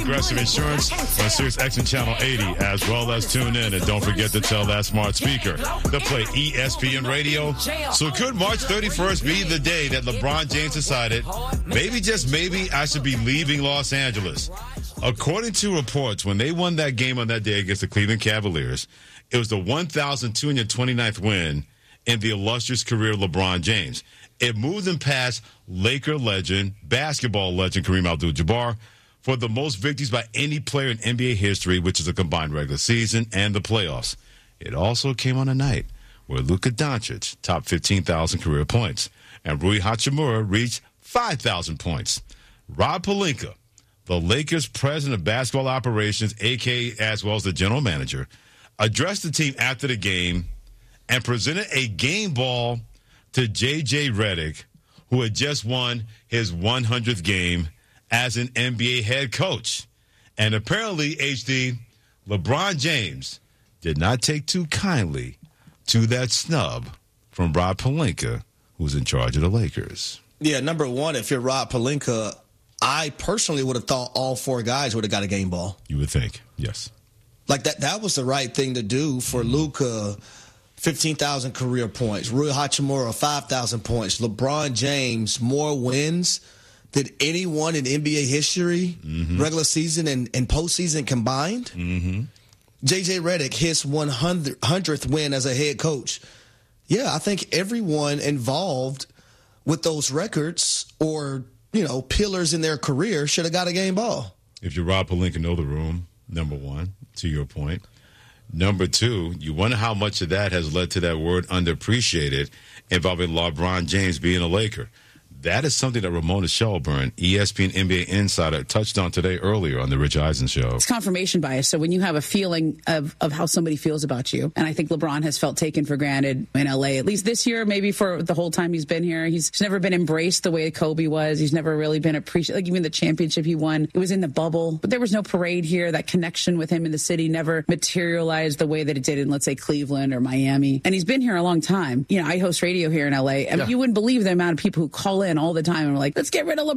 Progressive Insurance on Sirius XM Channel 80, as well as tune in. And don't forget to tell that smart speaker to play ESPN Radio. So could March 31st be the day that LeBron James decided, maybe, just maybe, I should be leaving Los Angeles? According to reports, when they won that game on that day against the Cleveland Cavaliers, it was the 1,229th win in the illustrious career of LeBron James. It moved him past Laker legend, basketball legend Kareem Abdul-Jabbar for the most victories by any player in NBA history, which is a combined regular season and the playoffs. It also came on a night where Luka Doncic topped 15,000 career points and Rui Hachimura reached 5,000 points. Rob Pelinka, the Lakers' president of basketball operations, a.k.a. as well as the general manager, addressed the team after the game and presented a game ball to J.J. Redick, who had just won his 100th game as an NBA head coach. And apparently, HD, LeBron James did not take too kindly to that snub from Rob Pelinka, who's in charge of the Lakers. Yeah, number one, if you're Rob Pelinka, I personally would have thought all four guys would have got a game ball. You would think, yes. Like that was the right thing to do for Luka. 15,000 career points. Rui Hachimura, 5,000 points. LeBron James, more wins than anyone in NBA history, regular season and postseason combined. J.J. Redick, his 100th win as a head coach. Yeah, I think everyone involved with those records or, pillars in their career should have got a game ball. If you're Rob Pelinka, know the room, number one, to your point. Number two, you wonder how much of that has led to that word underappreciated involving LeBron James being a Laker. That is something that Ramona Shelburne, ESPN NBA insider, touched on today earlier on the Rich Eisen show. It's confirmation bias. So when you have a feeling of how somebody feels about you, and I think LeBron has felt taken for granted in L.A., at least this year, maybe for the whole time he's been here. He's never been embraced the way Kobe was. He's never really been appreciated. Like even the championship he won, it was in the bubble. But there was no parade here. That connection with him in the city never materialized the way that it did in, let's say, Cleveland or Miami. And he's been here a long time. I host radio here in L.A., and you wouldn't believe the amount of people who call in all the time and we're like, let's get rid of LeBron.